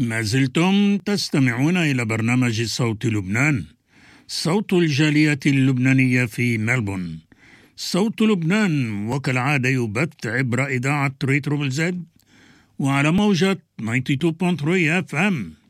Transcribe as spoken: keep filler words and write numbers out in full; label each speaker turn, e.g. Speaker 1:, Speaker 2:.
Speaker 1: ما زلتم تستمعون إلى برنامج صوت لبنان، صوت الجالية اللبنانية في ملبون. صوت لبنان وكالعادة يبث عبر إذاعة ريترو بالزد وعلى موجة تسعة وتسعين فاصلة ثلاثة اف ام.